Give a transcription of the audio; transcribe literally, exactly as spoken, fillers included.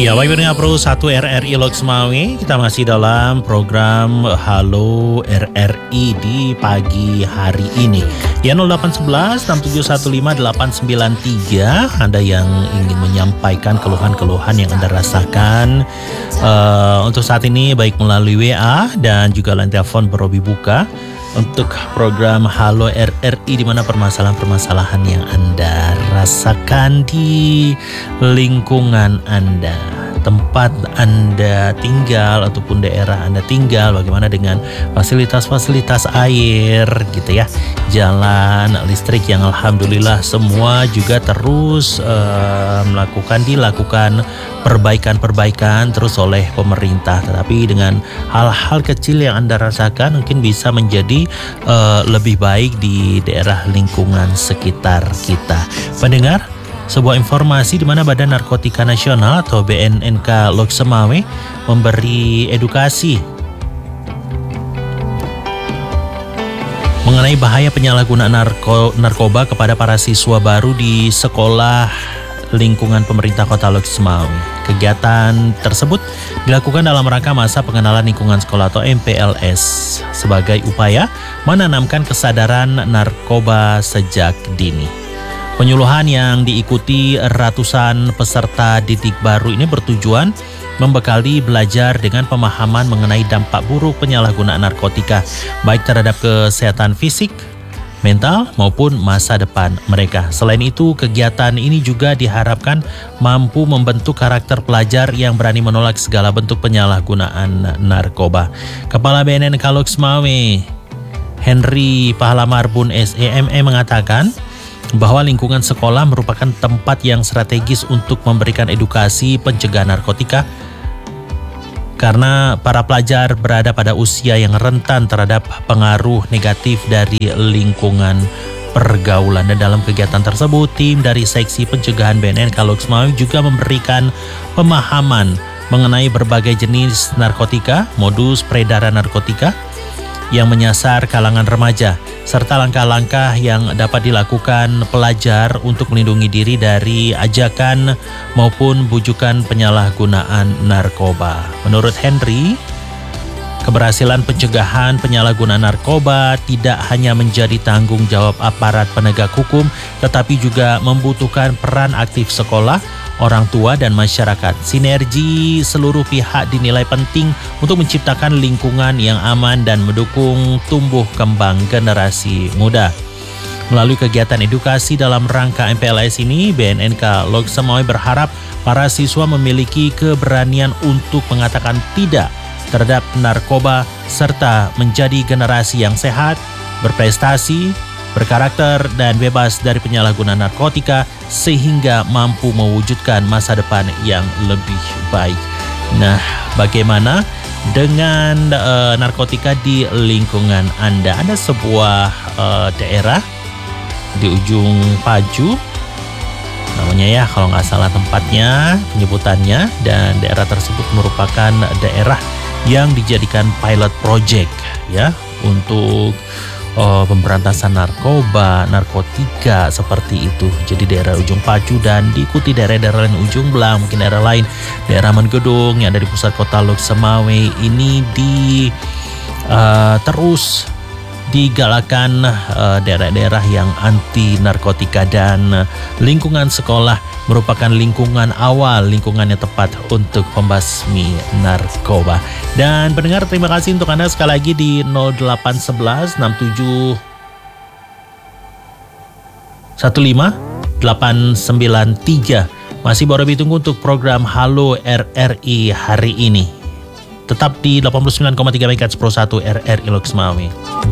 Ya, baik pendengar Pro satu R R I Loks Mawi, kita masih dalam program Halo R R I di pagi hari ini. Ya, nol delapan satu satu enam tujuh satu lima delapan sembilan tiga, Anda yang ingin menyampaikan keluhan-keluhan yang Anda rasakan uh, untuk saat ini, baik melalui W A dan juga line telepon Berobi Buka untuk program Halo R R I, di mana permasalahan-permasalahan yang Anda rasakan di lingkungan Anda, tempat Anda tinggal ataupun daerah Anda tinggal, bagaimana dengan fasilitas-fasilitas air gitu ya, jalan, listrik yang alhamdulillah semua juga terus uh, melakukan dilakukan perbaikan-perbaikan terus oleh pemerintah. Tetapi dengan hal-hal kecil yang Anda rasakan mungkin bisa menjadi uh, lebih baik di daerah lingkungan sekitar kita. Pendengar, sebuah informasi di mana Badan Narkotika Nasional atau B N N K Loks Mawi memberi edukasi mengenai bahaya penyalahgunaan narko, narkoba kepada para siswa baru di sekolah lingkungan pemerintah Kota Loks Mawi. Kegiatan tersebut dilakukan dalam rangka masa pengenalan lingkungan sekolah atau M P L S sebagai upaya menanamkan kesadaran narkoba sejak dini. Penyuluhan yang diikuti ratusan peserta didik baru ini bertujuan membekali belajar dengan pemahaman mengenai dampak buruk penyalahgunaan narkotika, baik terhadap kesehatan fisik, mental maupun masa depan mereka. Selain itu, kegiatan ini juga diharapkan mampu membentuk karakter pelajar yang berani menolak segala bentuk penyalahgunaan narkoba. Kepala B N N K Loks Mawi, Henry Pahalamarbun S E M E mengatakan bahwa lingkungan sekolah merupakan tempat yang strategis untuk memberikan edukasi pencegahan narkotika, karena para pelajar berada pada usia yang rentan terhadap pengaruh negatif dari lingkungan pergaulan. Dan dalam kegiatan tersebut, tim dari Seksi Pencegahan B N N K Loks Mawi juga memberikan pemahaman mengenai berbagai jenis narkotika, modus peredaran narkotika yang menyasar kalangan remaja, serta langkah-langkah yang dapat dilakukan pelajar untuk melindungi diri dari ajakan maupun bujukan penyalahgunaan narkoba. Menurut Henry, keberhasilan pencegahan penyalahgunaan narkoba tidak hanya menjadi tanggung jawab aparat penegak hukum, tetapi juga membutuhkan peran aktif sekolah, orang tua, dan masyarakat. Sinergi seluruh pihak dinilai penting untuk menciptakan lingkungan yang aman dan mendukung tumbuh kembang generasi muda. Melalui kegiatan edukasi dalam rangka M P L S ini, B N N K Loks Mawi berharap para siswa memiliki keberanian untuk mengatakan tidak terhadap narkoba serta menjadi generasi yang sehat, berprestasi, berkarakter, dan bebas dari penyalahgunaan narkotika sehingga mampu mewujudkan masa depan yang lebih baik. Nah, bagaimana dengan uh, narkotika di lingkungan Anda? Ada sebuah uh, daerah di ujung Paju, namanya ya kalau nggak salah tempatnya, penyebutannya, dan daerah tersebut merupakan daerah yang dijadikan pilot project ya untuk Oh, pemberantasan narkoba, narkotika seperti itu. Jadi daerah ujung Paju dan diikuti daerah-daerah lain ujung Belang, mungkin daerah lain, daerah Menggedung yang ada di pusat kota Loks Mawi ini di uh, terus digalakan uh, daerah-daerah yang anti narkotika, dan uh, lingkungan sekolah merupakan lingkungan awal, lingkungan yang tepat untuk pembasmi narkoba. Dan pendengar, terima kasih untuk Anda sekali lagi di nol delapan satu satu enam tujuh satu lima delapan sembilan tiga. Masih Berobi tunggu untuk program Halo R R I hari ini. Tetap di delapan puluh sembilan koma tiga MHz Pro satu R R I Loks Mawi.